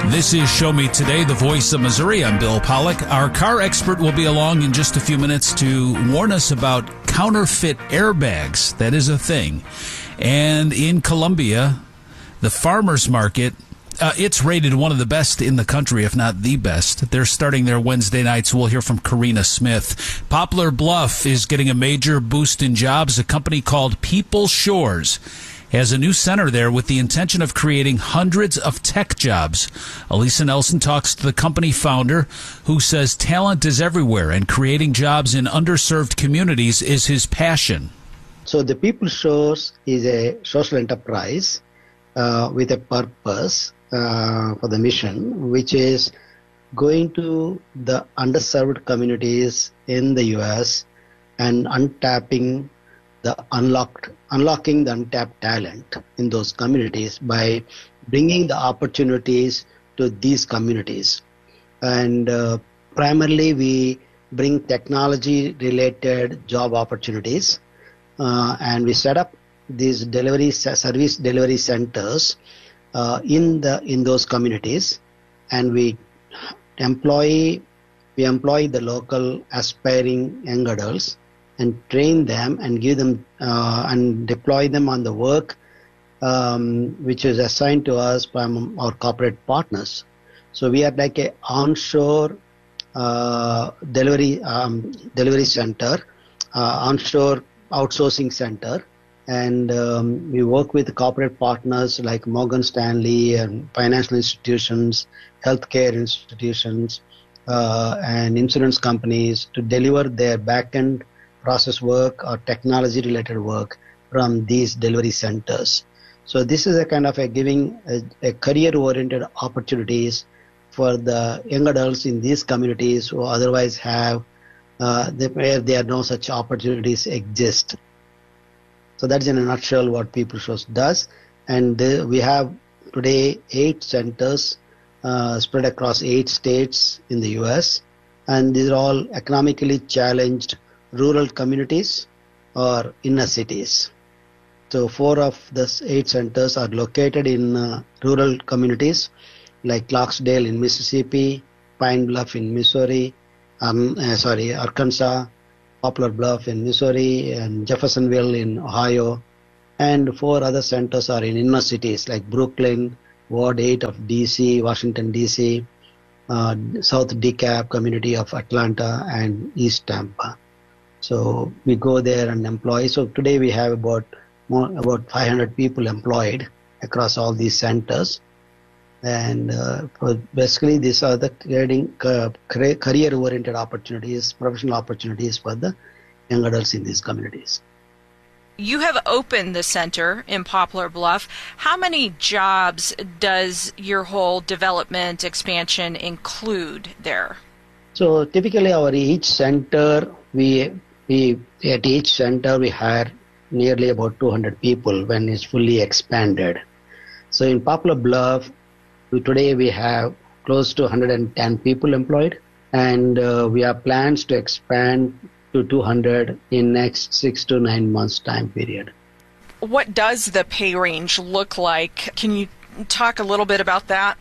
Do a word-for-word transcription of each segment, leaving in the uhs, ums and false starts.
This is Show Me Today, the voice of Missouri. I'm Bill Pollack. Our car expert will be along in just a few minutes to warn us about counterfeit airbags. That is a thing. And in Columbia, the farmers market, uh, it's rated one of the best in the country, if not the best. They're starting their Wednesday nights. We'll hear from Karina Smith. Poplar Bluff is getting a major boost in jobs. A company called People Shores has a new center there with the intention of creating hundreds of tech jobs. Elisa Nelson talks to the company founder, who says talent is everywhere and creating jobs in underserved communities is his passion. So the People Shores is a social enterprise uh, with a purpose uh, for the mission, which is going to the underserved communities in the U S and untapping the unlocked, unlocking the untapped talent in those communities by bringing the opportunities to these communities. And uh, primarily we bring technology-related job opportunities, uh, and we set up these delivery service delivery centers uh, in the in those communities, and we employ we employ the local aspiring young adults and train them and give them uh, and deploy them on the work um, which is assigned to us from our corporate partners. So we are like a onshore uh, delivery um, delivery center, uh, onshore outsourcing center, and um, we work with corporate partners like Morgan Stanley and financial institutions, healthcare institutions, uh, and insurance companies to deliver their back-end process work or technology related work from these delivery centers. So this is a kind of a giving a, a career oriented opportunities for the young adults in these communities who otherwise have uh, they, where there are no such opportunities exist. So that's in a nutshell what People Shores does. And uh, we have today eight centers uh, spread across eight states in the U S, and these are all economically challenged rural communities or inner cities. So four of the eight centers are located in uh, rural communities like Clarksdale in Mississippi, Pine Bluff in Missouri, um, uh, sorry, Arkansas, Poplar Bluff in Missouri, and Jeffersonville in Ohio. And four other centers are in inner cities like Brooklyn, Ward eight of D C, Washington, D C, uh, South DeKalb community of Atlanta, and East Tampa. So we go there and employ. So today we have about more, about five hundred people employed across all these centers. And uh, basically these are the creating uh, career-oriented opportunities, professional opportunities for the young adults in these communities. You have opened the center in Poplar Bluff. How many jobs does your whole development expansion include there? So typically our each center, we We, at each center, we hire nearly about two hundred people when it's fully expanded. So in Poplar Bluff, we, today we have close to one hundred ten people employed, and uh, we have plans to expand to two hundred in next six to nine months time period. What does the pay range look like? Can you talk a little bit about that?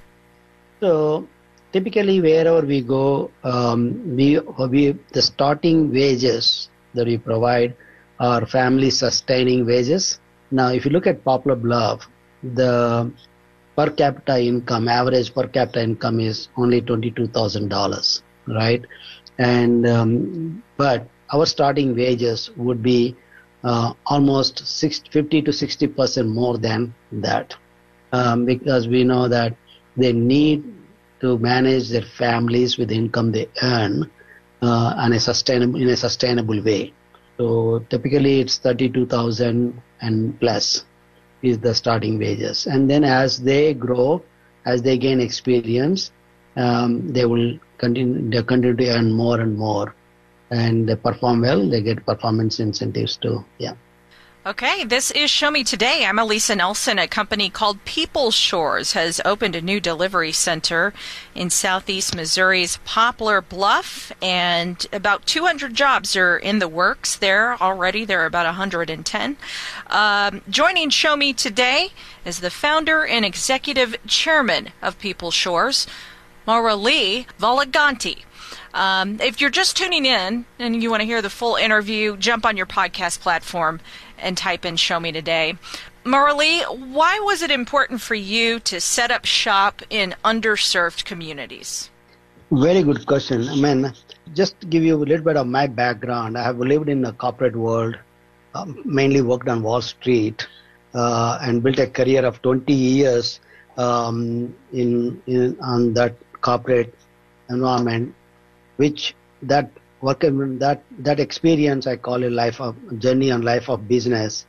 So typically, wherever we go, um, we, we the starting wages that we provide are family-sustaining wages. Now, if you look at Poplar Bluff, the per capita income, average per capita income is only twenty-two thousand dollars, right? And um, but our starting wages would be uh, almost fifty to sixty percent more than that, um, because we know that they need to manage their families with the income they earn uh, on a sustainable, in a sustainable way. So typically it's thirty-two thousand and plus is the starting wages. And then as they grow, as they gain experience, um, they will continue, they continue to earn more and more. And they perform well, they get performance incentives too. Yeah. Okay, this is Show Me Today. I'm Elisa Nelson. A company called People Shores has opened a new delivery center in southeast Missouri's Poplar Bluff, and about two hundred jobs are in the works there already. There are about one hundred ten. Um, joining Show Me Today is the founder and executive chairman of People Shores, Murali Valiganti. Um, if you're just tuning in and you want to hear the full interview, jump on your podcast platform and type in Show Me Today. Murali, why was it important for you to set up shop in underserved communities? Very good question. I mean, just to give you a little bit of my background, I have lived in the corporate world, um, mainly worked on Wall Street, uh, and built a career of twenty years um, in, in on that corporate environment, which that work that that experience I call a life of journey on life of business.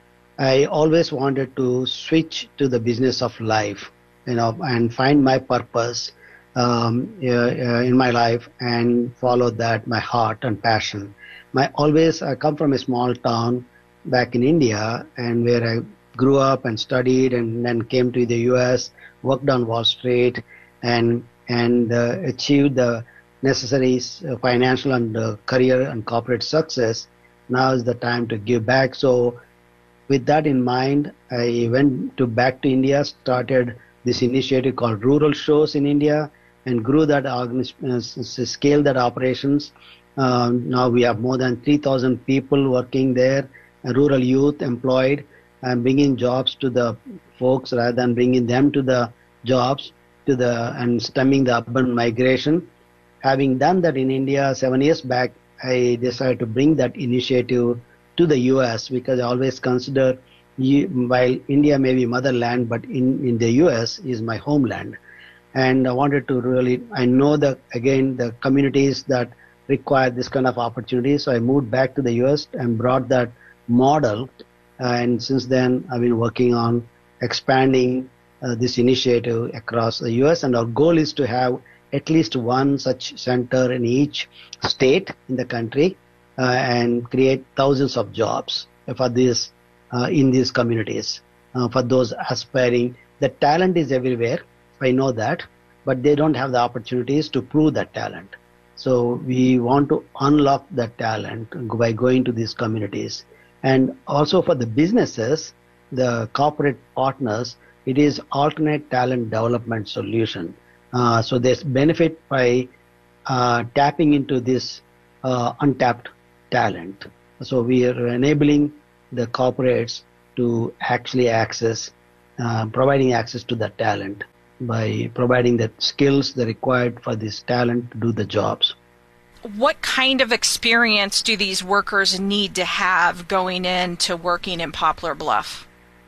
I always wanted to switch to the business of life, you know, and find my purpose um, uh, uh, in my life and follow that my heart and passion. My always I come from a small town back in India, and where I grew up and studied, and then came to the U S, worked on Wall Street, and and uh, achieved the necessary financial and uh, career and corporate success. Now is the time to give back. So with that in mind, I went to back to India, started this initiative called Rural Shores in India, and grew that organization, scaled that operations. Um, now we have more than three thousand people working there, rural youth employed, and bringing jobs to the folks rather than bringing them to the jobs to the and stemming the urban migration. Having done that in India seven years back, I decided to bring that initiative to the U S because I always consider, while India may be motherland, but in, in the U S is my homeland. And I wanted to really, I know that, again, the communities that require this kind of opportunity. So I moved back to the U S and brought that model. And since then, I've been working on expanding uh, this initiative across the U S. And our goal is to have at least one such center in each state in the country uh, and create thousands of jobs for this uh, in these communities uh, for those aspiring. The talent is everywhere, I know that, but they don't have the opportunities to prove that talent. So we want to unlock that talent by going to these communities. And also for the businesses, the corporate partners, it is alternate talent development solution. Uh, so there's benefit by uh, tapping into this uh, untapped talent. So we are enabling the corporates to actually access, uh, providing access to that talent by providing the skills that are required for this talent to do the jobs. What kind of experience do these workers need to have going into working in Poplar Bluff?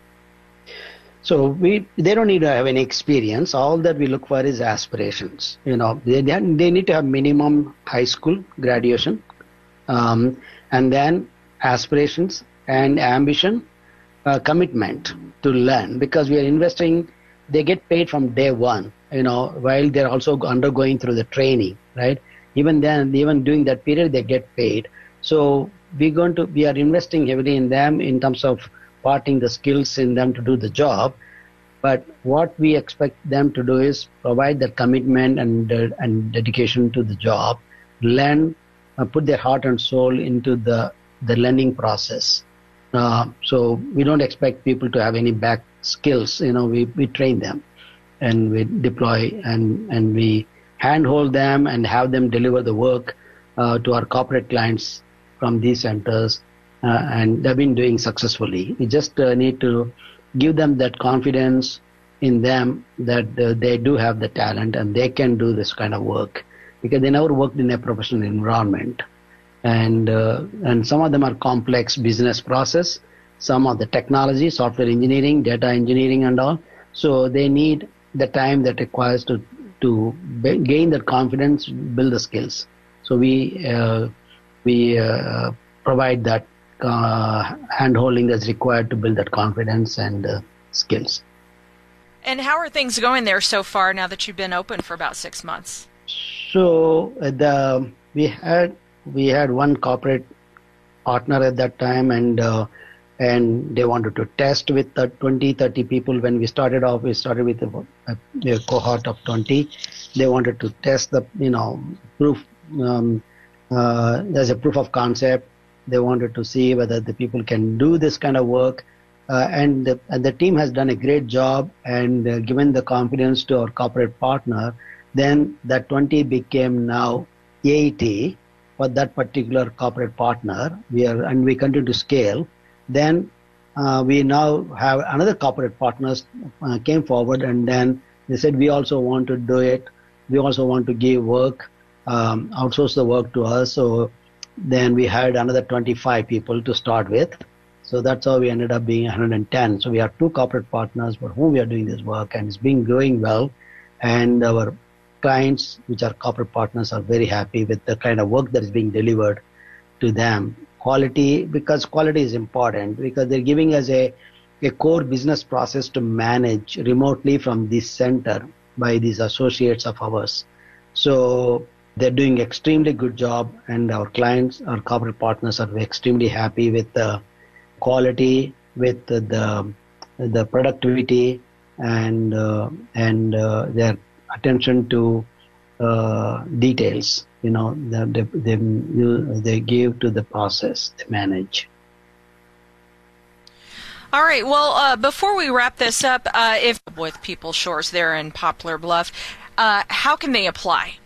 So we, they don't need to have any experience. All that we look for is aspirations. You know, they they need to have minimum high school graduation, um, and then aspirations and ambition, uh, commitment to learn. Because we are investing, they get paid from day one. You know, while they're also undergoing through the training, right? Even then, even during that period, they get paid. So we're going to, we are investing heavily in them in terms of imparting the skills in them to do the job. But what we expect them to do is provide that commitment and uh, and dedication to the job, learn, uh, put their heart and soul into the, the learning process. Uh, so we don't expect people to have any back skills. You know, we, we train them and we deploy and, and we handhold them and have them deliver the work uh, to our corporate clients from these centers. Uh, and they've been doing successfully. We just uh, need to give them that confidence in them that uh, they do have the talent and they can do this kind of work because they never worked in a professional environment. And uh, and some of them are complex business process, some are the technology, software engineering, data engineering and all. So they need the time that requires to, to be, gain that confidence, build the skills. So we, uh, we uh, provide that Uh, hand-holding that's required to build that confidence and uh, skills. And how are things going there so far now that you've been open for about six months? So uh, the we had we had one corporate partner at that time, and uh, and they wanted to test with the twenty, thirty people. When we started off, we started with a, a, a cohort of twenty. They wanted to test the, you know, proof, um, uh, as a proof of concept. They wanted to see whether the people can do this kind of work. Uh, and, the, and the team has done a great job and uh, given the confidence to our corporate partner. Then that twenty became now eighty for that particular corporate partner. We are, and we continue to scale. Then uh, we now have another corporate partners uh, came forward, and then they said, we also want to do it. We also want to give work, um, outsource the work to us. So then we hired another twenty-five people to start with. So that's how we ended up being one hundred ten. So we have two corporate partners for whom we are doing this work, and it's been growing well. And our clients, which are corporate partners, are very happy with the kind of work that is being delivered to them. Quality, because quality is important, because they're giving us a, a core business process to manage remotely from this center by these associates of ours. So they're doing extremely good job, and our clients, our corporate partners, are extremely happy with the quality, with the the, the productivity, and uh, and uh, their attention to uh, details. You know, they they they give to the process they manage. All right. Well, uh, before we wrap this up, uh, if with People Shores there in Poplar Bluff, uh, how can they apply?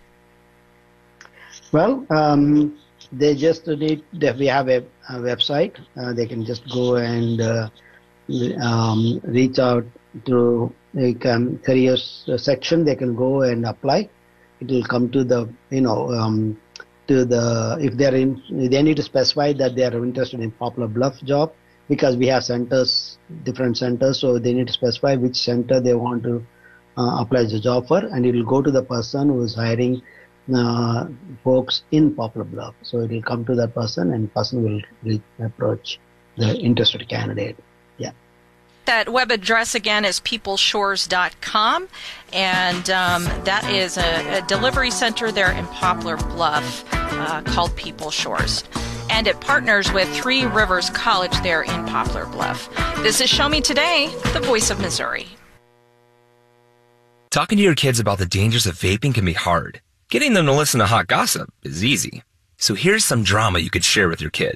Well, um, they just need. We have a, a website. Uh, they can just go and uh, um, reach out to the um, careers section. They can go and apply. It will come to the, you know, um, to the, if they're in, they need to specify that they are interested in Poplar Bluff job, because we have centers, different centers, so they need to specify which center they want to uh, apply the job for, and it will go to the person who is hiring uh, folks in Poplar Bluff. So it will come to that person, and person will, will approach the interested candidate. Yeah. That web address again is people shores dot com, and um, that is a, a delivery center there in Poplar Bluff uh, called People Shores. And it partners with Three Rivers College there in Poplar Bluff. This is Show Me Today, the voice of Missouri. Talking to your kids about the dangers of vaping can be hard. Getting them to listen to hot gossip is easy. So here's some drama you could share with your kid.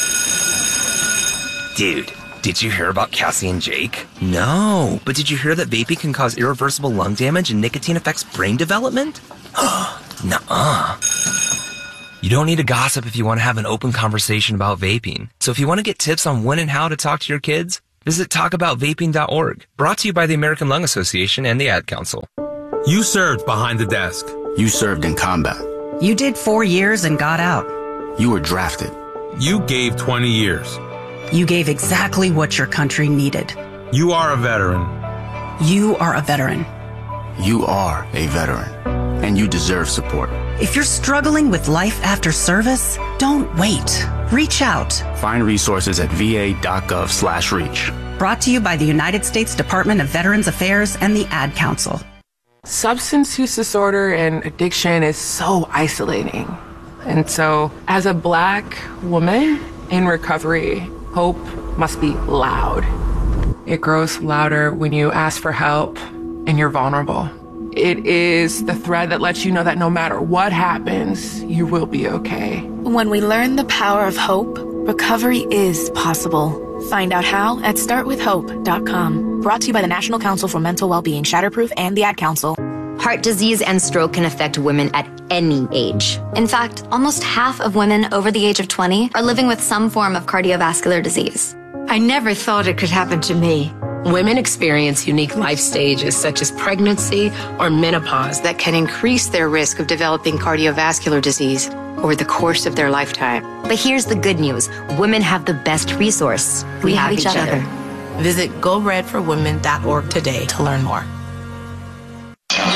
Dude, did you hear about Cassie and Jake? No, but did you hear that vaping can cause irreversible lung damage and nicotine affects brain development? Nuh-uh. You don't need to gossip if you want to have an open conversation about vaping. So if you want to get tips on when and how to talk to your kids, visit talk about vaping dot org. Brought to you by the American Lung Association and the Ad Council. You served behind the desk. You served in combat. You did four years and got out. You were drafted. You gave twenty years. You gave exactly what your country needed. You are a veteran. You are a veteran. You are a veteran, and you deserve support. If you're struggling with life after service, don't wait. Reach out. Find resources at v a dot gov slash reach. Brought to you by the United States Department of Veterans Affairs and the Ad Council. Substance use disorder and addiction is so isolating. And so, as a Black woman in recovery, hope must be loud. It grows louder when you ask for help and you're vulnerable. It is the thread that lets you know that no matter what happens, you will be okay. When we learn the power of hope, recovery is possible. Find out how at start with hope dot com. Brought to you by the National Council for Mental Wellbeing, Shatterproof, and the Ad Council. Heart disease and stroke can affect women at any age. In fact, almost half of women over the age of twenty are living with some form of cardiovascular disease. I never thought it could happen to me. Women experience unique life stages such as pregnancy or menopause that can increase their risk of developing cardiovascular disease over the course of their lifetime. But here's the good news. Women have the best resource. We, we have, have each, each other. other. Visit go red for women dot org today to learn more.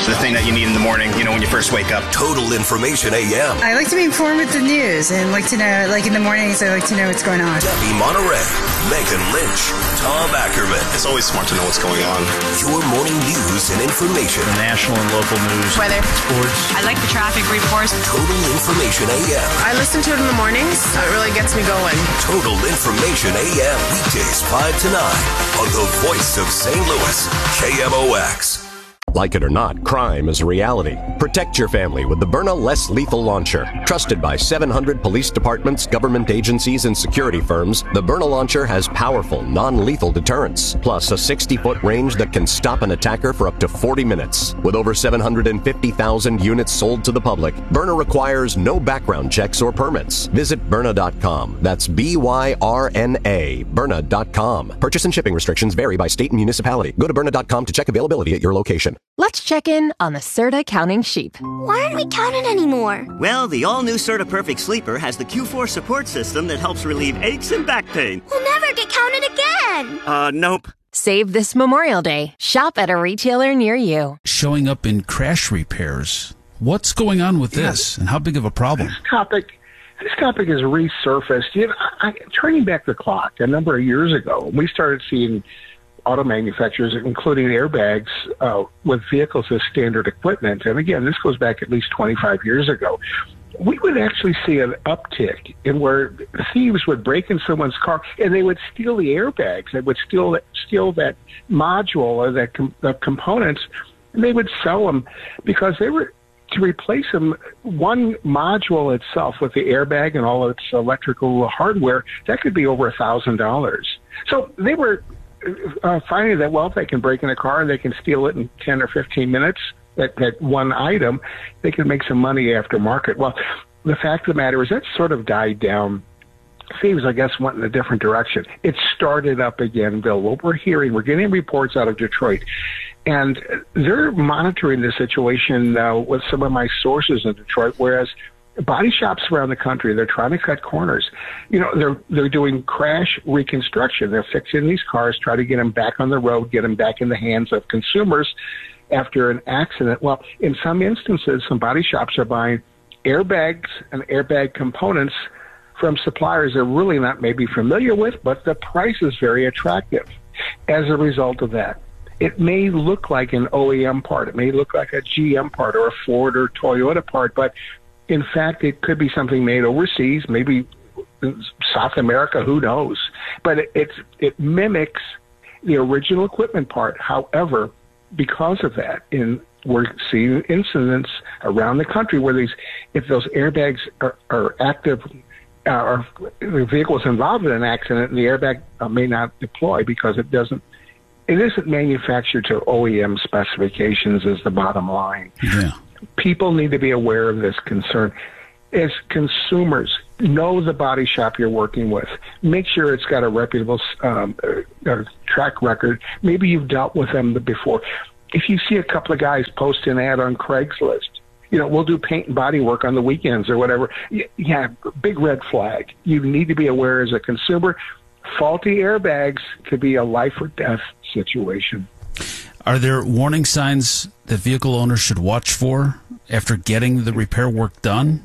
the thing that you need in the morning, you know, when you first wake up. Total Information A M. I like to be informed with the news and like to know, like in the mornings, I like to know what's going on. Debbie Monterey, Megan Lynch, Tom Ackerman. It's always smart to know what's going on. Your morning news and information. The national and local news. Weather. Sports. I like the traffic reports. Total Information A M. I listen to it in the mornings. It really gets me going. Total Information A M. Weekdays five to nine on the voice of Saint Louis, K M O X. Like it or not, crime is a reality. Protect your family with the Byrna Less Lethal Launcher. Trusted by seven hundred police departments, government agencies, and security firms, the Byrna Launcher has powerful, non-lethal deterrence, plus a sixty-foot range that can stop an attacker for up to forty minutes. With over seven hundred fifty thousand units sold to the public, Byrna requires no background checks or permits. Visit Byrna dot com. That's B Y R N A, Byrna dot com. Purchase and shipping restrictions vary by state and municipality. Go to Byrna dot com to check availability at your location. Let's check in on the Serta counting sheep. Why aren't we counting anymore? Well, the all-new Serta Perfect Sleeper has the Q four support system that helps relieve aches and back pain. We'll never get counted again. Uh, nope. Save this Memorial Day. Shop at a retailer near you. Showing up in crash repairs. What's going on with this, yeah. and how big of a problem? This topic, this topic has resurfaced. You know, I, I, turning back the clock a number of years ago, we started seeing auto manufacturers, including airbags, uh, with vehicles as standard equipment. And again, this goes back at least twenty-five years ago. We would actually see an uptick in where thieves would break in someone's car and they would steal the airbags. They would steal, steal that module or that com- the components, and they would sell them because they were, to replace them, one module itself with the airbag and all its electrical hardware, that could be over a thousand dollars. So they were Uh, finding that, well, if they can break in a car, they can steal it in ten or fifteen minutes, that, that one item, they can make some money after market. Well, the fact of the matter is that sort of died down. Thieves, I guess, went in a different direction. It started up again, Bill. What we're hearing, we're getting reports out of Detroit, and they're monitoring the situation uh, with some of my sources in Detroit, whereas body shops around the country, they're trying to cut corners. You know, they're they're doing crash reconstruction. They're fixing these cars, try to get them back on the road, get them back in the hands of consumers after an accident. Well, in some instances, some body shops are buying airbags and airbag components from suppliers they're really not maybe familiar with, but the price is very attractive. As a result of that, it may look like an O E M part. It may look like a G M part or a Ford or Toyota part, but in fact, it could be something made overseas, maybe in South America, who knows. But it, it's, it mimics the original equipment part. However, because of that, in, we're seeing incidents around the country where these, if those airbags are, are active, uh, or the vehicle is involved in an accident and the airbag uh, may not deploy because it doesn't, it isn't manufactured to O E M specifications is the bottom line. Yeah. People need to be aware of this concern. As consumers, know the body shop you're working with. Make sure it's got a reputable um, uh, track record. Maybe you've dealt with them before. If you see a couple of guys post an ad on Craigslist, you know, we'll do paint and body work on the weekends or whatever. Yeah, big red flag. You need to be aware as a consumer. Faulty airbags could be a life or death situation. Are there warning signs that vehicle owners should watch for after getting the repair work done?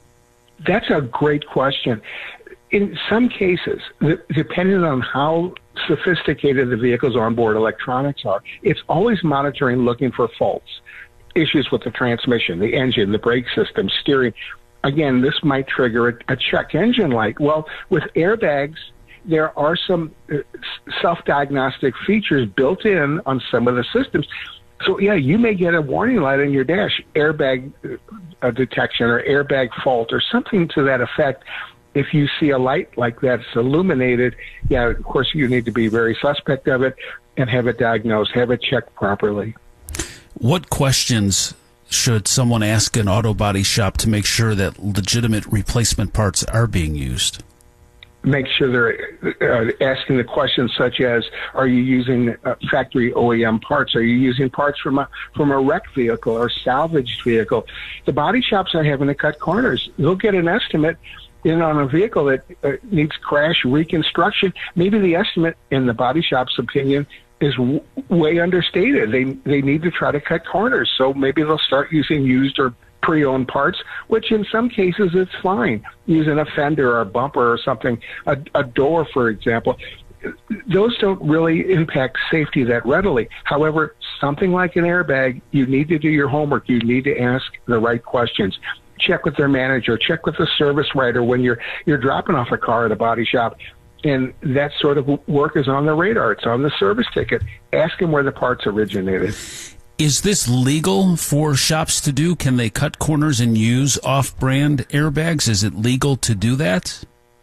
That's a great question. In some cases, depending on how sophisticated the vehicle's onboard electronics are, it's always monitoring, looking for faults, issues with the transmission, the engine, the brake system, steering. Again, this might trigger a, a check engine light. Well, with airbags, there are some self-diagnostic features built in on some of the systems. So, yeah, you may get a warning light on your dash, airbag uh, detection or airbag fault or something to that effect. If you see a light like that's illuminated, yeah, of course, you need to be very suspect of it and have it diagnosed, have it checked properly. What questions should someone ask an auto body shop to make sure that legitimate replacement parts are being used? Make sure they're uh, asking the questions such as, are you using uh, factory O E M parts? Are you using parts from a from a wrecked vehicle or salvaged vehicle? The body shops are having to cut corners. They'll get an estimate in on a vehicle that uh, needs crash reconstruction. Maybe the estimate, in the body shop's opinion, is w- way understated. They they need to try to cut corners. So maybe they'll start using used or pre-owned parts, which in some cases it's fine. Using a fender or a bumper or something, a, a door, for example. Those don't really impact safety that readily. However, something like an airbag, you need to do your homework. You need to ask the right questions. Check with their manager. Check with the service writer when you're you're dropping off a car at a body shop. And that sort of work is on the radar. It's on the service ticket. Ask them where the parts originated. Is this legal for shops to do? Can they cut corners and use off-brand airbags? Is it legal to do that?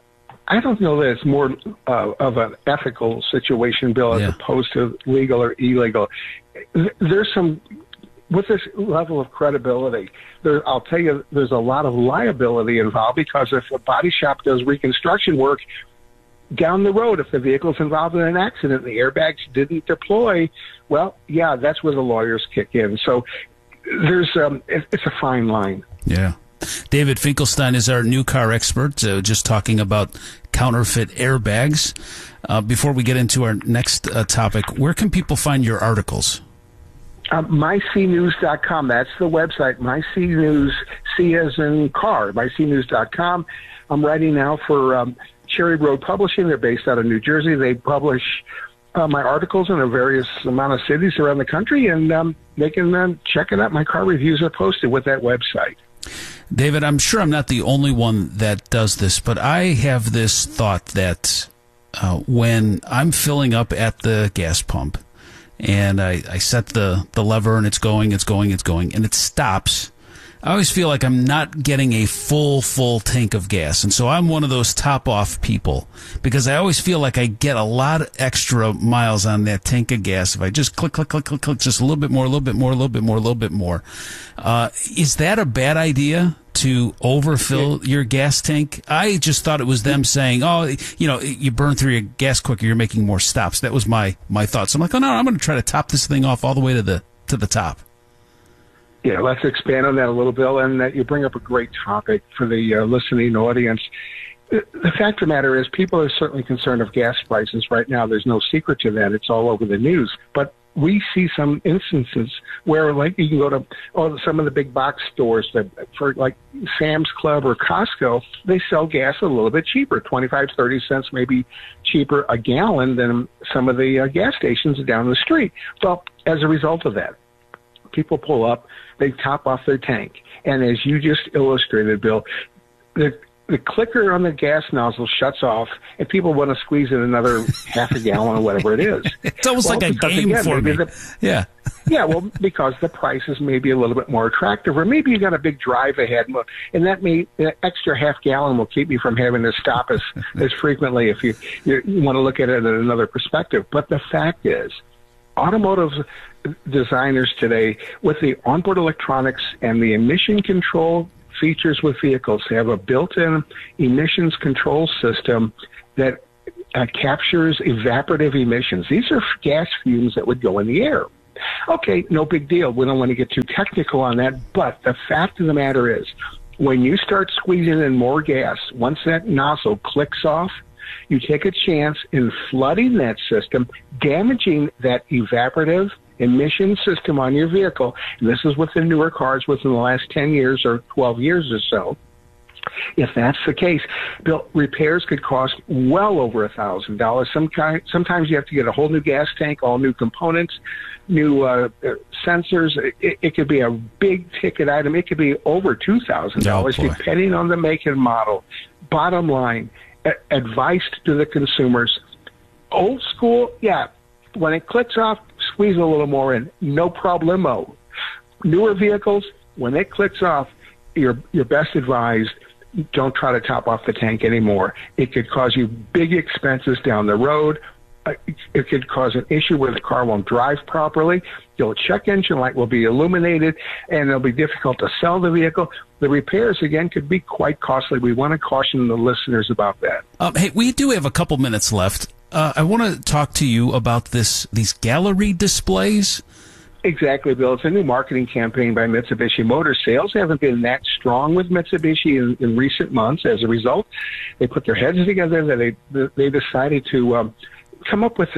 I don't know that it's more uh, of an ethical situation, Bill, as Yeah. opposed to legal or illegal. There's some, with this level of credibility, there, I'll tell you, there's a lot of liability involved, because if a body shop does reconstruction work down the road, if the vehicle's involved in an accident, the airbags didn't deploy, well, yeah, that's where the lawyers kick in. So there's um, it, it's a fine line. Yeah. David Finkelstein is our new car expert, uh, just talking about counterfeit airbags. Uh, before we get into our next uh, topic, where can people find your articles? Uh, my c news dot com, that's the website. MyCNews, C as in car, my c news dot com. I'm writing now for um, Cherry Road Publishing. They're based out of New Jersey. They publish uh, my articles in a various amount of cities around the country, and um, they can uh, check it out. My car reviews are posted with that website. David, I'm sure I'm not the only one that does this, but I have this thought that uh, when I'm filling up at the gas pump and I, I set the, the lever and it's going, it's going, it's going, and it stops, I always feel like I'm not getting a full, full tank of gas. And so I'm one of those top-off people, because I always feel like I get a lot of extra miles on that tank of gas if I just click, click, click, click, click, just a little bit more, a little bit more, a little bit more, a little bit more. Uh, is that a bad idea, to overfill your gas tank? I just thought it was them saying, oh, you know, you burn through your gas quicker, you're making more stops. That was my, my thoughts. I'm like, oh, no, I'm going to try to top this thing off all the way to the to the top. Yeah, let's expand on that a little, Bill, and that you bring up a great topic for the uh, listening audience. The, the fact of the matter is, people are certainly concerned of gas prices right now. There's no secret to that. It's all over the news. But we see some instances where, like, you can go to oh, some of the big box stores that, for like Sam's Club or Costco, they sell gas a little bit cheaper, twenty-five, thirty cents maybe cheaper a gallon than some of the uh, gas stations down the street. Well, as a result of that, people pull up, they top off their tank. And as you just illustrated, Bill, the the clicker on the gas nozzle shuts off, and people want to squeeze in another half a gallon or whatever it is. It's almost well, like a game again, for me. The, yeah. yeah, well, because the prices may be a little bit more attractive, or maybe you got a big drive ahead, and that may that extra half gallon will keep you from having to stop as, as frequently if you, you, you want to look at it in another perspective. But the fact is, automotive designers today, with the onboard electronics and the emission control features with vehicles, have a built-in emissions control system that uh, captures evaporative emissions. These are gas fumes that would go in the air. Okay, no big deal. We don't want to get too technical on that, but the fact of the matter is, when you start squeezing in more gas, once that nozzle clicks off, you take a chance in flooding that system, damaging that evaporative emission system on your vehicle. And this is with the newer cars within the last ten years or twelve years or so. If that's the case, Bill, repairs could cost well over a thousand dollars. Some kind, sometimes you have to get a whole new gas tank, all new components, new uh, sensors. It, it could be a big ticket item. It could be over two thousand dollars, oh, depending on the make and model. Bottom line, a- advice to the consumers: old school, yeah. When it clicks off, squeeze a little more in, no problemo. Newer vehicles, when it clicks off, you're you're best advised, don't try to top off the tank anymore. It could cause you big expenses down the road. It could cause an issue where the car won't drive properly. Your check engine light will be illuminated, and it'll be difficult to sell the vehicle. The repairs, again, could be quite costly. We want to caution the listeners about that. Um, hey, we do have a couple minutes left. Uh, I want to talk to you about this these gallery displays. Exactly, Bill. It's a new marketing campaign by Mitsubishi Motors. Sales haven't been that strong with Mitsubishi in, in recent months. As a result, they put their heads together. They they decided to um, come up with a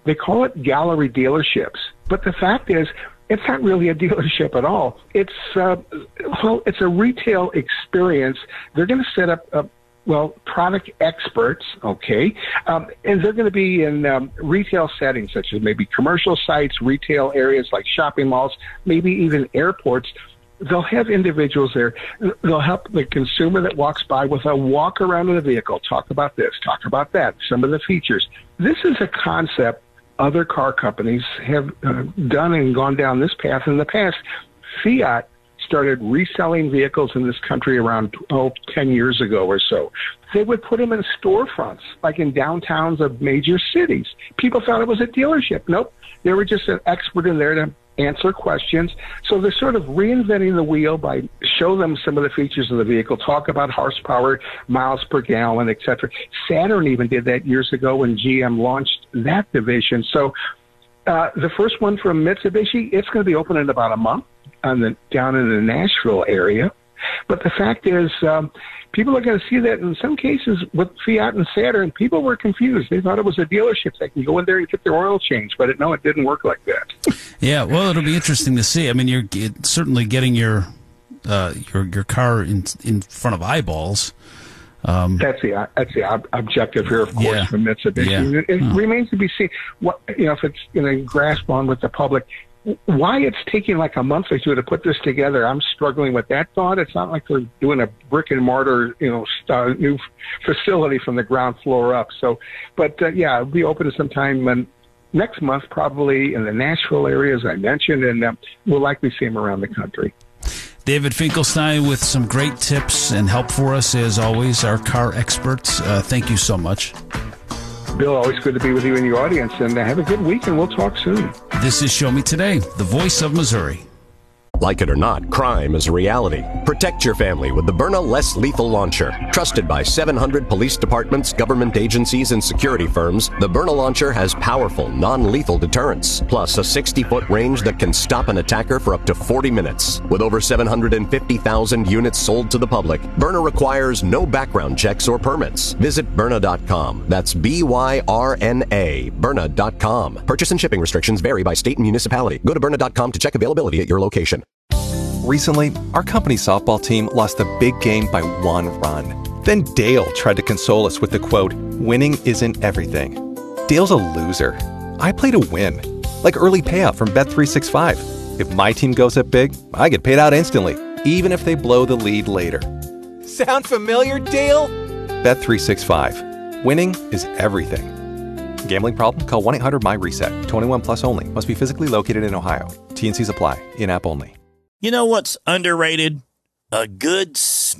They call it gallery dealerships. But the fact is, it's not really a dealership at all. It's, uh, well, it's a retail experience. They're going to set up, uh, well, product experts, okay, um, and they're going to be in um, retail settings, such as maybe commercial sites, retail areas like shopping malls, maybe even airports. They'll have individuals there. They'll help the consumer that walks by with a walk around in the vehicle, talk about this, talk about that, some of the features. This is a concept other car companies have uh, done and gone down this path in the past. Fiat started reselling vehicles in this country around oh, ten years ago or so. They would put them in storefronts, like in downtowns of major cities. People thought it was a dealership. Nope. They were just an expert in there to answer questions. So they're sort of reinventing the wheel by show them some of the features of the vehicle, talk about horsepower, miles per gallon, et cetera. Saturn even did that years ago when G M launched that division. So uh, the first one from Mitsubishi, it's going to be open in about a month on the, down in the Nashville area. But the fact is, um, people are going to see that in some cases with Fiat and Saturn, people were confused. They thought it was a dealership. They can go in there and get their oil changed, but it, no, it didn't work like that. Yeah, well, it'll be interesting to see. I mean, you're it, certainly getting your uh, your your car in in front of eyeballs. Um, that's the that's the ob- objective here, of course, yeah, from Mitsubishi. yeah. It, it oh. remains to be seen. What you know, if it's going to grasp on with the public. Why it's taking like a month or two to put this together, I'm struggling with that thought. It's not like they're doing a brick and mortar, you know, st- new facility from the ground floor up. So, but uh, yeah, it'll be open sometime um, next month, probably in the Nashville area, as I mentioned, and uh, we'll likely see them around the country. David Finkelstein with some great tips and help for us, as always, our car experts. Uh, thank you so much. Bill, always good to be with you and your audience, and have a good week, and we'll talk soon. This is Show Me Today, the voice of Missouri. Like it or not, crime is a reality. Protect your family with the Byrna Less Lethal Launcher. Trusted by seven hundred police departments, government agencies, and security firms, the Byrna Launcher has powerful, non-lethal deterrence, plus a sixty-foot range that can stop an attacker for up to forty minutes. With over seven hundred fifty thousand units sold to the public, Byrna requires no background checks or permits. Visit Byrna dot com. That's B Y R N A, Byrna dot com. Purchase and shipping restrictions vary by state and municipality. Go to Byrna dot com to check availability at your location. Recently, our company softball team lost a big game by one run. Then Dale tried to console us with the quote, "Winning isn't everything." Dale's a loser. I play to win. Like early payout from Bet three sixty-five. If my team goes up big, I get paid out instantly, even if they blow the lead later. Sound familiar, Dale? Bet three sixty-five. Winning is everything. Gambling problem? Call one eight hundred my reset. twenty-one plus only. Must be physically located in Ohio. T and C's apply. In-app only. You know what's underrated? A good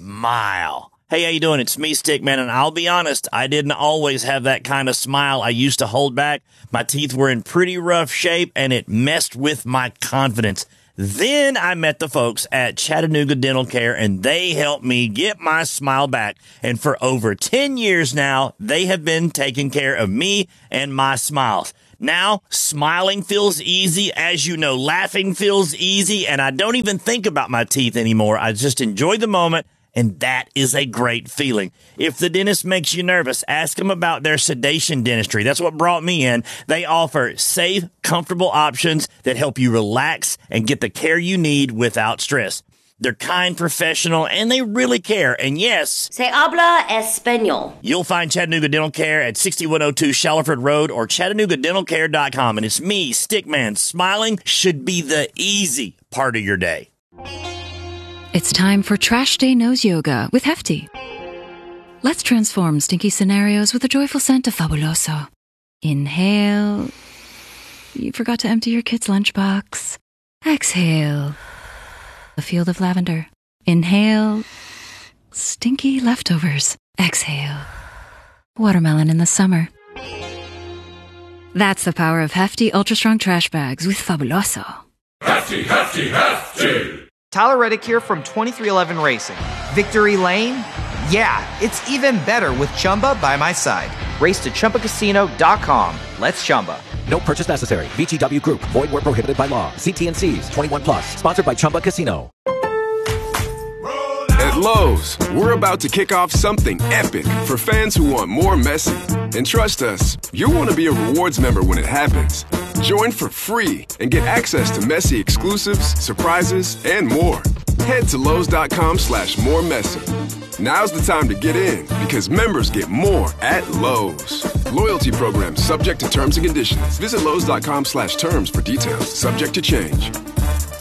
smile. Hey, how you doing? It's me, Stickman, and I'll be honest, I didn't always have that kind of smile. I used to hold back. My teeth were in pretty rough shape, and it messed with my confidence. Then I met the folks at Chattanooga Dental Care, and they helped me get my smile back. And for over ten years now, they have been taking care of me and my smiles. Now, smiling feels easy. As you know, laughing feels easy, and I don't even think about my teeth anymore. I just enjoy the moment, and that is a great feeling. If the dentist makes you nervous, ask them about their sedation dentistry. That's what brought me in. They offer safe, comfortable options that help you relax and get the care you need without stress. They're kind, professional, and they really care. And yes, Se habla español. You'll find Chattanooga Dental Care at sixty-one oh two Shallowford Road or Chattanooga Dental Care dot com. And it's me, Stickman. Smiling should be the easy part of your day. It's time for Trash Day Nose Yoga with Hefty. Let's transform stinky scenarios with a joyful scent of Fabuloso. Inhale. You forgot to empty your kid's lunchbox. Exhale. A field of lavender. Inhale. Stinky leftovers. Exhale. Watermelon in the summer. That's the power of Hefty Ultra Strong Trash Bags with Fabuloso. Hefty, Hefty, Hefty! Tyler Reddick here from twenty-three eleven Racing. Victory Lane? Yeah, it's even better with Chumba by my side. Race to Chumba Casino dot com. Let's Chumba. No purchase necessary. V G W Group. Void where prohibited by law. See T and C's. twenty-one plus. Sponsored by Chumba Casino. At Lowe's, we're about to kick off something epic for fans who want more Messi. And trust us, you'll want to be a rewards member when it happens. Join for free and get access to Messi exclusives, surprises, and more. Head to Lowe's.com slash more Messi. Now's the time to get in because members get more at Lowe's. Loyalty program subject to terms and conditions. Visit Lowe's.com slash terms for details. Subject to change.